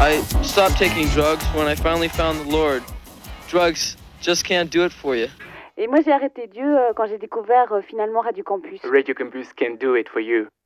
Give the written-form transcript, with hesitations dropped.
I stopped taking drugs when I finally found the Lord. Drugs just can't do it for you. Et moi j'ai arrêté Dieu quand j'ai découvert finalement Radio Campus. Radio Campus can do it for you.